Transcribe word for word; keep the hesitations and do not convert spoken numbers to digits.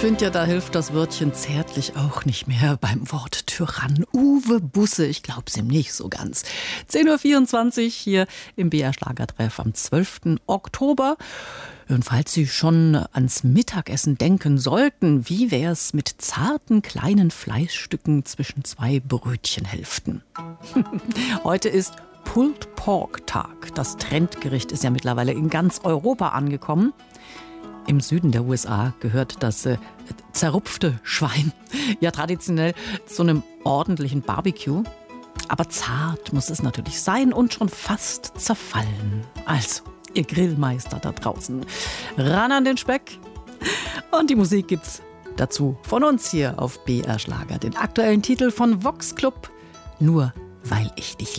finde ja, da hilft das Wörtchen zärtlich auch nicht mehr beim Wort Tyrann. Uwe Busse, ich glaub's ihm nicht so ganz. zehn Uhr vierundzwanzig hier im B R Schlagertreff am zwölften Oktober. Und falls Sie schon ans Mittagessen denken sollten, wie wär's mit zarten kleinen Fleischstücken zwischen zwei Brötchenhälften? Heute ist Pulled Pork Tag. Das Trendgericht ist ja mittlerweile in ganz Europa angekommen. Im Süden der U S A gehört das äh, zerrupfte Schwein ja traditionell zu einem ordentlichen Barbecue. Aber zart muss es natürlich sein und schon fast zerfallen. Also, ihr Grillmeister da draußen, ran an den Speck. Und die Musik gibt's dazu von uns hier auf B R Schlager. Den aktuellen Titel von Vox Club, Nur weil ich dich